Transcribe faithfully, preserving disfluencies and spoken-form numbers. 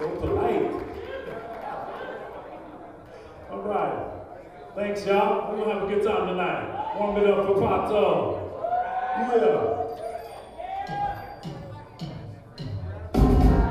So polite. All right. Thanks, y'all. We're gonna have a good time tonight. Warm it up for Pato. Yeah.